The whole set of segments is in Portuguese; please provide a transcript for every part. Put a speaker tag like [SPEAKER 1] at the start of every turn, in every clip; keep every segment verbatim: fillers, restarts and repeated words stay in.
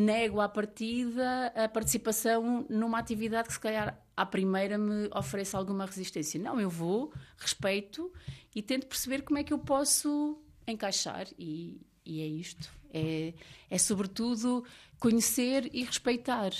[SPEAKER 1] nego à partida a participação numa atividade que se calhar à primeira me ofereça alguma resistência. Não, eu vou, respeito e tento perceber como é que eu posso encaixar e, e é isto. É, é sobretudo conhecer e respeitar.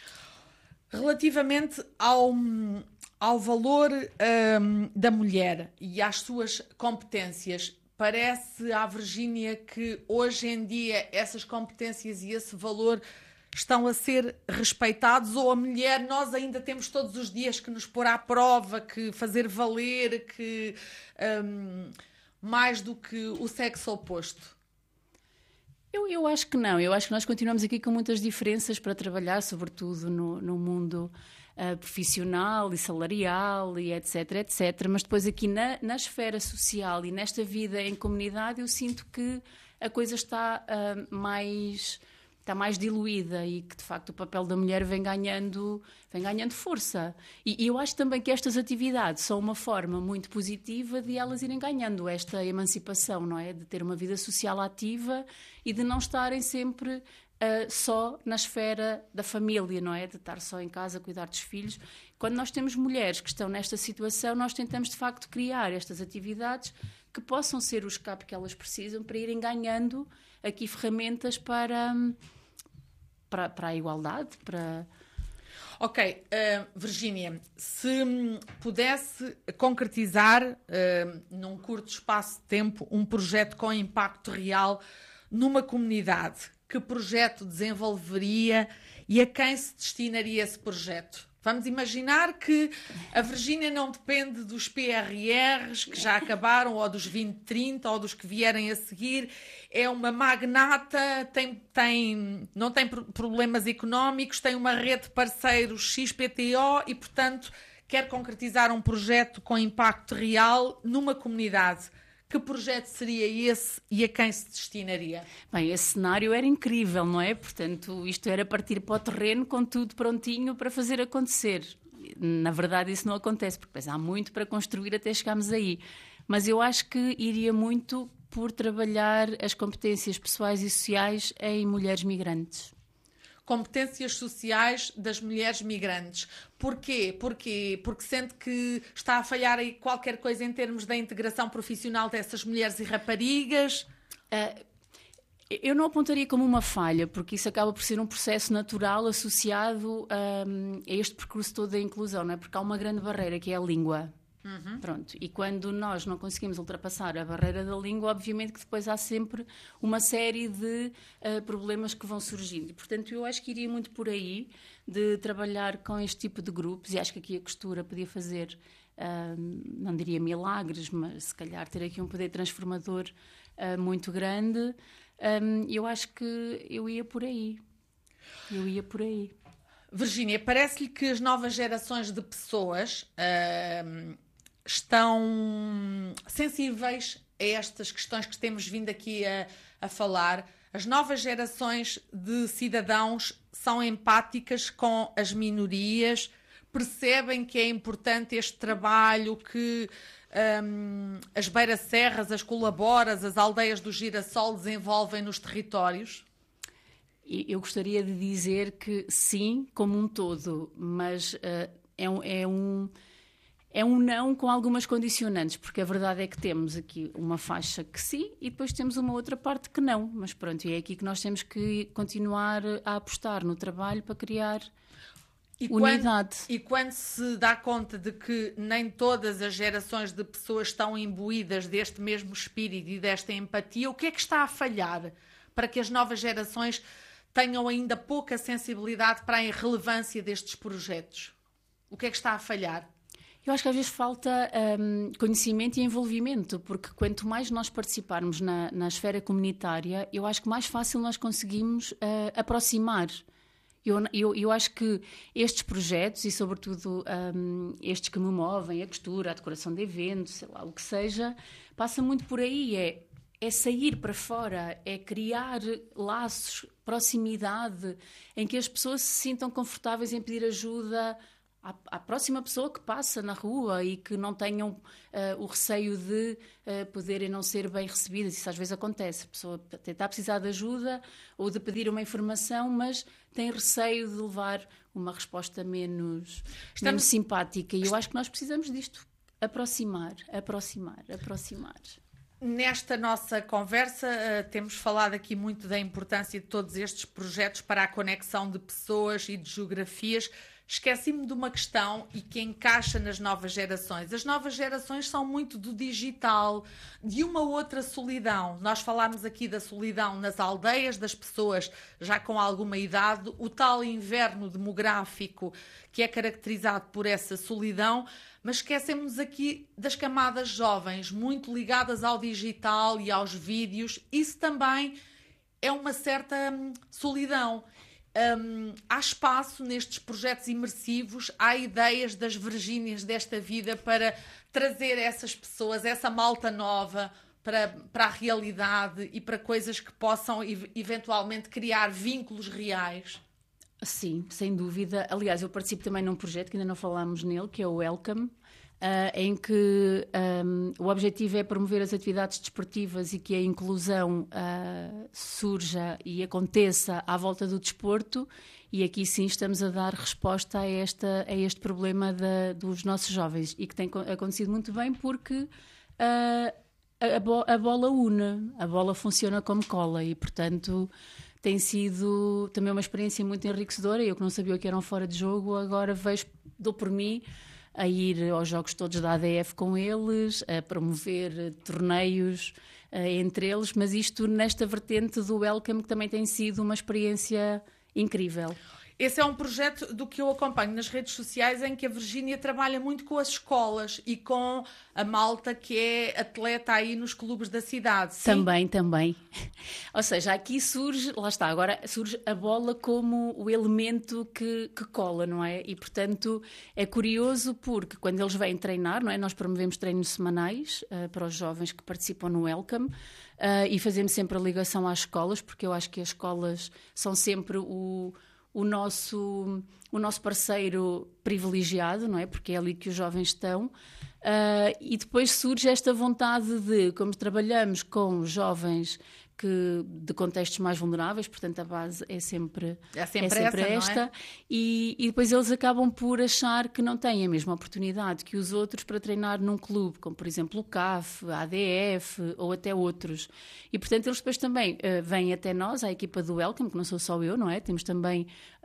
[SPEAKER 2] Relativamente ao, ao valor hum, da mulher e às suas competências, parece à Virgínia que hoje em dia essas competências e esse valor estão a ser respeitados, ou a mulher nós ainda temos todos os dias que nos pôr à prova, que fazer valer, que hum, mais do que o sexo oposto?
[SPEAKER 1] Eu, eu acho que não. Eu acho que nós continuamos aqui com muitas diferenças para trabalhar, sobretudo no, no mundo uh, profissional e salarial e etc, etcétera. Mas depois aqui na, na esfera social e nesta vida em comunidade eu sinto que a coisa está uh, mais... está mais diluída e que, de facto, o papel da mulher vem ganhando, vem ganhando força. E, e eu acho também que estas atividades são uma forma muito positiva de elas irem ganhando esta emancipação, não é? De ter uma vida social ativa e de não estarem sempre uh, só na esfera da família, não é? De estar só em casa a cuidar dos filhos. Quando nós temos mulheres que estão nesta situação, nós tentamos, de facto, criar estas atividades que possam ser o escape que elas precisam para irem ganhando aqui ferramentas para, para, para a igualdade, para...
[SPEAKER 2] Ok, uh, Virgínia, se pudesse concretizar uh, num curto espaço de tempo um projeto com impacto real numa comunidade, que projeto desenvolveria e a quem se destinaria esse projeto? Vamos imaginar que a Virgínia não depende dos P R Rs que já acabaram, ou dos vinte trinta, ou dos que vierem a seguir. É uma magnata, tem, tem, não tem problemas económicos, tem uma rede de parceiros X P T O e, portanto, quer concretizar um projeto com impacto real numa comunidade. Que projeto seria esse e a quem se destinaria?
[SPEAKER 1] Bem, esse cenário era incrível, não é? Portanto, isto era partir para o terreno com tudo prontinho para fazer acontecer. Na verdade, isso não acontece, porque depois há muito para construir até chegarmos aí. Mas eu acho que iria muito por trabalhar as competências pessoais e sociais em mulheres migrantes.
[SPEAKER 2] Competências sociais das mulheres migrantes. Porquê? Porquê? Porque sente que está a falhar aí qualquer coisa em termos da integração profissional dessas mulheres e raparigas?
[SPEAKER 1] Uh, eu não apontaria como uma falha, porque isso acaba por ser um processo natural associado um, a este percurso todo da inclusão, não é? Porque há uma grande barreira que é a língua. Uhum. Pronto. E quando nós não conseguimos ultrapassar a barreira da língua, obviamente que depois há sempre uma série de uh, problemas que vão surgindo. E, portanto, eu acho que iria muito por aí, de trabalhar com este tipo de grupos, e acho que aqui a costura podia fazer, uh, não diria milagres, mas se calhar ter aqui um poder transformador uh, muito grande. Um, eu acho que eu ia por aí. Eu ia por aí.
[SPEAKER 2] Virgínia, parece-lhe que as novas gerações de pessoas uh, estão sensíveis a estas questões que temos vindo aqui a, a falar? As novas gerações de cidadãos são empáticas com as minorias, percebem que é importante este trabalho que um, as beira-serras, as colaboras, as aldeias do Girassol desenvolvem nos territórios?
[SPEAKER 1] Eu gostaria de dizer que sim, como um todo, mas uh, é, um, é, um, é um não com algumas condicionantes, porque a verdade é que temos aqui uma faixa que sim e depois temos uma outra parte que não. Mas pronto, e é aqui que nós temos que continuar a apostar no trabalho para criar
[SPEAKER 2] e
[SPEAKER 1] unidade.
[SPEAKER 2] Quando, e quando se dá conta de que nem todas as gerações de pessoas estão imbuídas deste mesmo espírito e desta empatia, o que é que está a falhar para que as novas gerações tenham ainda pouca sensibilidade para a irrelevância destes projetos? O que é que está a falhar?
[SPEAKER 1] Eu acho que às vezes falta um, conhecimento e envolvimento, porque quanto mais nós participarmos na, na esfera comunitária, eu acho que mais fácil nós conseguimos uh, aproximar. Eu, eu, eu acho que estes projetos, e sobretudo um, estes que me movem, a costura, a decoração de eventos, sei lá, o que seja, passa muito por aí, é... é sair para fora, é criar laços, proximidade, em que as pessoas se sintam confortáveis em pedir ajuda À, à próxima pessoa que passa na rua e que não tenham uh, o receio de uh, poderem não ser bem recebidas. Isso às vezes acontece. A pessoa está a precisar de ajuda ou de pedir uma informação, mas tem receio de levar uma resposta menos, Estamos... menos simpática. E eu acho que nós precisamos disto. Aproximar, aproximar, aproximar.
[SPEAKER 2] Nesta nossa conversa, uh, temos falado aqui muito da importância de todos estes projetos para a conexão de pessoas e de geografias. Esqueci-me de uma questão e que encaixa nas novas gerações. As novas gerações são muito do digital, de uma outra solidão. Nós falámos aqui da solidão nas aldeias, das pessoas já com alguma idade, o tal inverno demográfico que é caracterizado por essa solidão, mas esquecemos aqui das camadas jovens, muito ligadas ao digital e aos vídeos. Isso também é uma certa hum, solidão. Um, há espaço nestes projetos imersivos, há ideias das Virgínias desta vida para trazer essas pessoas, essa malta nova para, para a realidade e para coisas que possam eventualmente criar vínculos reais?
[SPEAKER 1] Sim, sem dúvida. Aliás, eu participo também num projeto que ainda não falámos nele, que é o Welcome, Uh, em que um, o objetivo é promover as atividades desportivas e que a inclusão uh, surja e aconteça à volta do desporto, e aqui sim estamos a dar resposta a, esta, a este problema da, dos nossos jovens, e que tem acontecido muito bem porque uh, a, bo- a bola une, a bola funciona como cola e, portanto, tem sido também uma experiência muito enriquecedora. Eu que não sabia o que era um fora de jogo, agora vejo, dou por mim a ir aos jogos todos da A D F com eles, a promover torneios uh, entre eles, mas isto nesta vertente do Welcome, que também tem sido uma experiência incrível.
[SPEAKER 2] Esse é um projeto do que eu acompanho nas redes sociais, em que a Virgínia trabalha muito com as escolas e com a malta que é atleta aí nos clubes da cidade. Sim?
[SPEAKER 1] Também, também. Ou seja, aqui surge, lá está, agora surge a bola como o elemento que, que cola, não é? E, portanto, é curioso porque quando eles vêm treinar, não é? Nós promovemos treinos semanais uh, para os jovens que participam no Welcome uh, e fazemos sempre a ligação às escolas, porque eu acho que as escolas são sempre o... O nosso, o nosso parceiro privilegiado, não é? Porque é ali que os jovens estão. Uh, e depois surge esta vontade de, como trabalhamos com jovens que, de contextos mais vulneráveis, portanto a base é sempre,
[SPEAKER 2] é sempre,
[SPEAKER 1] é sempre
[SPEAKER 2] essa,
[SPEAKER 1] esta,
[SPEAKER 2] não é?
[SPEAKER 1] e, e depois eles acabam por achar que não têm a mesma oportunidade que os outros para treinar num clube, como por exemplo o C A F, a A D F ou até outros. E portanto eles depois também uh, vêm até nós, à equipa do Welcome, que não sou só eu, não é? Temos também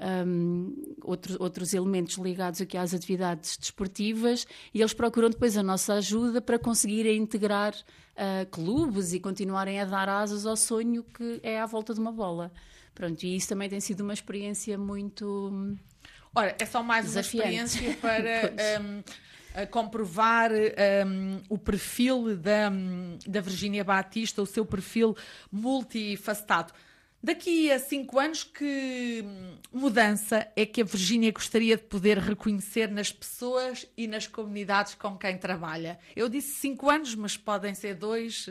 [SPEAKER 1] um, outros, outros elementos ligados aqui às atividades desportivas, e eles procuram depois a nossa ajuda para conseguirem integrar Uh, clubes e continuarem a dar asas ao sonho que é à volta de uma bola. Pronto, e isso também tem sido uma experiência muito
[SPEAKER 2] Ora, é só mais desafiante. Uma experiência para um, a comprovar um, o perfil da, da Virgínia Batista, o seu perfil multifacetado. Daqui a cinco anos, que mudança é que a Virgínia gostaria de poder reconhecer nas pessoas e nas comunidades com quem trabalha? Eu disse cinco anos, mas podem ser dois.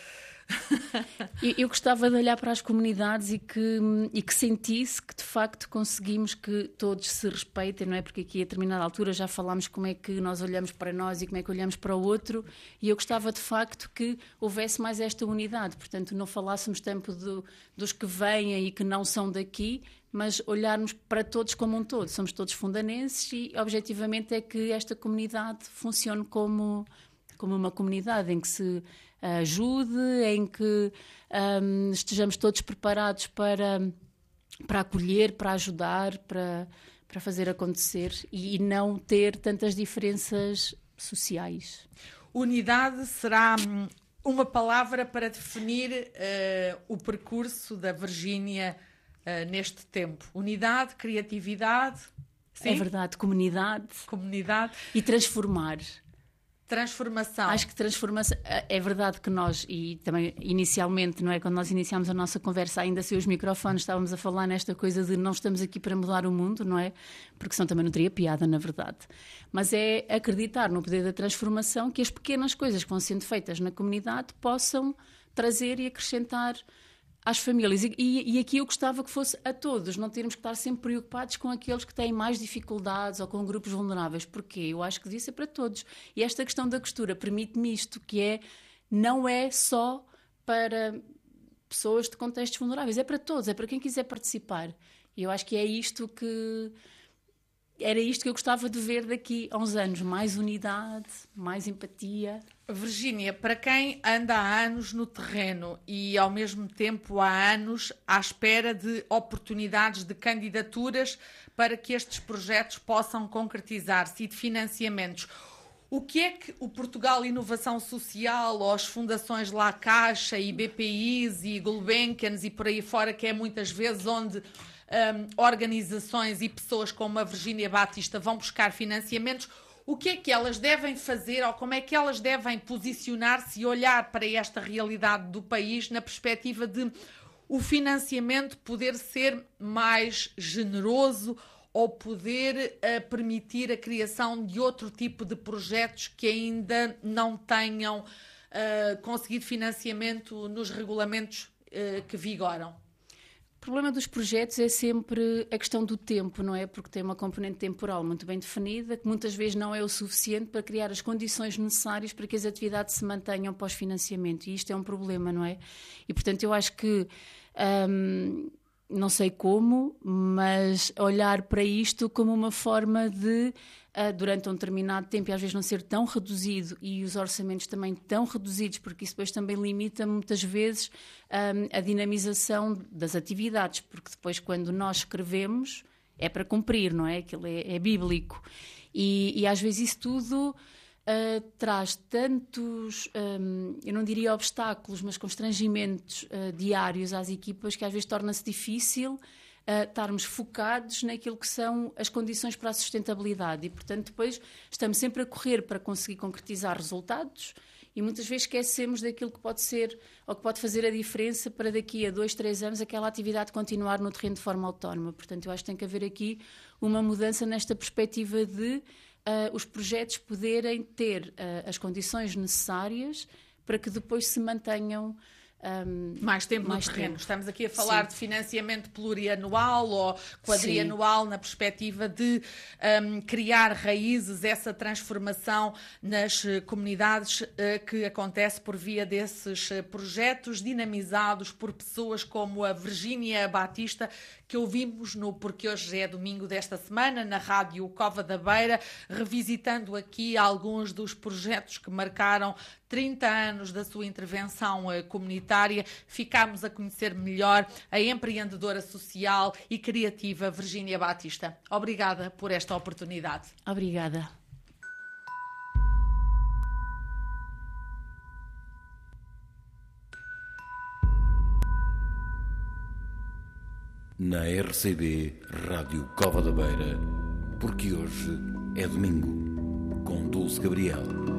[SPEAKER 1] eu, eu gostava de olhar para as comunidades e que, e que sentisse que de facto conseguimos que todos se respeitem, não é? Porque aqui a determinada altura já falámos como é que nós olhamos para nós e como é que olhamos para o outro, e eu gostava de facto que houvesse mais esta unidade, portanto não falássemos tanto do, dos que vêm e que não são daqui, mas olharmos para todos como um todo. Somos todos fundanenses e objetivamente é que esta comunidade funcione como, como uma comunidade em que se ajude, em que um, estejamos todos preparados para, para acolher, para ajudar, para, para fazer acontecer e, e não ter tantas diferenças sociais.
[SPEAKER 2] Unidade será uma palavra para definir uh, o percurso da Virgínia uh, neste tempo. Unidade, criatividade. Sim?
[SPEAKER 1] É verdade, comunidade.
[SPEAKER 2] Comunidade.
[SPEAKER 1] E transformar.
[SPEAKER 2] Transformação.
[SPEAKER 1] Acho que transformação, é verdade que nós, e também inicialmente, não é, quando nós iniciámos a nossa conversa, ainda sem os microfones, estávamos a falar nesta coisa de não estamos aqui para mudar o mundo, não é? Porque senão também não teria piada, na verdade. Mas é acreditar no poder da transformação, que as pequenas coisas que vão sendo feitas na comunidade possam trazer e acrescentar às famílias. E, e, e aqui eu gostava que fosse a todos, não termos que estar sempre preocupados com aqueles que têm mais dificuldades ou com grupos vulneráveis, porque eu acho que devia ser para todos. E esta questão da costura permite-me isto, que é, não é só para pessoas de contextos vulneráveis, é para todos, é para quem quiser participar. E eu acho que é isto que... Era isto que eu gostava de ver daqui a uns anos. Mais unidade, mais empatia.
[SPEAKER 2] Virgínia, para quem anda há anos no terreno e, ao mesmo tempo, há anos à espera de oportunidades de candidaturas para que estes projetos possam concretizar-se e de financiamentos, o que é que o Portugal Inovação Social, ou as fundações La Caixa e B P Is e Gulbenkians e por aí fora, que é muitas vezes onde... Um, organizações e pessoas como a Virgínia Batista vão buscar financiamentos, o que é que elas devem fazer ou como é que elas devem posicionar-se e olhar para esta realidade do país na perspectiva de o financiamento poder ser mais generoso ou poder uh, permitir a criação de outro tipo de projetos que ainda não tenham uh, conseguido financiamento nos regulamentos uh, que vigoram?
[SPEAKER 1] O problema dos projetos é sempre a questão do tempo, não é? Porque tem uma componente temporal muito bem definida, que muitas vezes não é o suficiente para criar as condições necessárias para que as atividades se mantenham pós-financiamento. E isto é um problema, não é? E, portanto, eu acho que, hum, não sei como, mas olhar para isto como uma forma de, uh, durante um determinado tempo, e às vezes não ser tão reduzido, e os orçamentos também tão reduzidos, porque isso depois também limita muitas vezes um, a dinamização das atividades, porque depois quando nós escrevemos é para cumprir, não é? Aquilo é, é bíblico. E, e às vezes isso tudo uh, traz tantos, um, eu não diria obstáculos, mas constrangimentos uh, diários às equipas que às vezes torna-se difícil uh, estarmos focados naquilo que são as condições para a sustentabilidade. E, portanto, depois estamos sempre a correr para conseguir concretizar resultados e muitas vezes esquecemos daquilo que pode ser ou que pode fazer a diferença para daqui a dois, três anos aquela atividade continuar no terreno de forma autónoma. Portanto, eu acho que tem que haver aqui uma mudança nesta perspectiva de uh, os projetos poderem ter uh, as condições necessárias para que depois se mantenham Um,
[SPEAKER 2] mais tempo
[SPEAKER 1] mais
[SPEAKER 2] no terreno.
[SPEAKER 1] Tempo.
[SPEAKER 2] Estamos aqui a falar Sim. de financiamento plurianual ou quadrianual Sim. na perspectiva de um, criar raízes, essa transformação nas uh, comunidades uh, que acontece por via desses uh, projetos dinamizados por pessoas como a Virgínia Batista, que ouvimos no Porque Hoje é Domingo desta semana, na Rádio Cova da Beira, revisitando aqui alguns dos projetos que marcaram trinta anos da sua intervenção uh, comunitária. Ficámos a conhecer melhor a empreendedora social e criativa Virgínia Batista. Obrigada por esta oportunidade.
[SPEAKER 1] Obrigada.
[SPEAKER 3] Na R C D Rádio Cova da Beira, Porque Hoje é Domingo, com Dulce Gabriel.